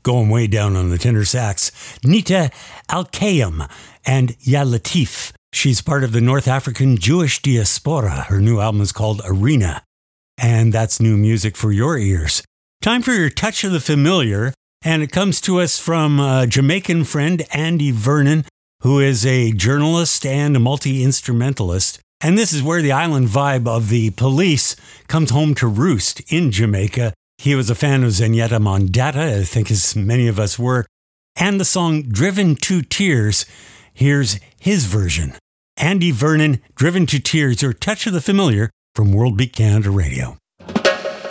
going way down on the tenor sax, Nita Al-Kayem and Ya Latif. She's part of the North African Jewish diaspora. Her new album is called Arena, and that's new music for your ears. Time for your touch of the familiar, and it comes to us from a Jamaican friend, Andy Vernon, who is a journalist and a multi-instrumentalist. And this is where the island vibe of the Police comes home to roost in Jamaica. He was a fan of Zenyatta Mondatta, I think as many of us were, and the song Driven to Tears. Here's his version. Andy Vernon, Driven to Tears, your touch of the familiar from World Beat Canada Radio.